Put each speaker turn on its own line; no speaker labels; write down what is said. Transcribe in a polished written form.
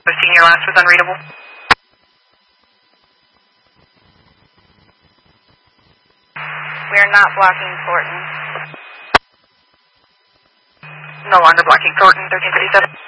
seeing your last was unreadable.
We are not blocking Thornton.
No longer blocking Thornton, 1337.